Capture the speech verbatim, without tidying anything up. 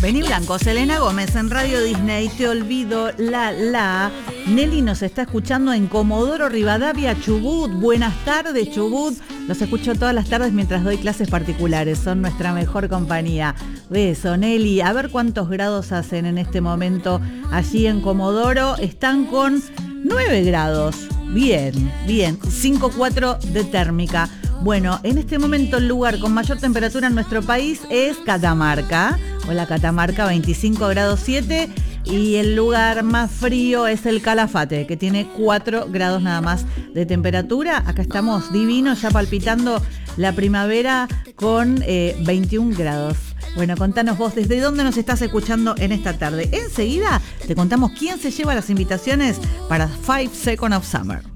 Vení Blanco, Selena Gómez en Radio Disney, Te olvido, la, la. Nelly nos está escuchando en Comodoro Rivadavia, Chubut. Buenas tardes, Chubut. Los escucho todas las tardes mientras doy clases particulares. Son nuestra mejor compañía. Beso, Nelly. A ver cuántos grados hacen en este momento allí en Comodoro. Están con nueve grados. Bien, bien. cinco coma cuatro de térmica. Bueno, en este momento el lugar con mayor temperatura en nuestro país es Catamarca. Hola Catamarca, veinticinco grados siete. Y el lugar más frío es el Calafate, que tiene cuatro grados nada más de temperatura. Acá estamos divinos, ya palpitando la primavera con eh, veintiún grados. Bueno, contanos vos desde dónde nos estás escuchando en esta tarde. Enseguida te contamos quién se lleva las invitaciones para Five Seconds of Summer.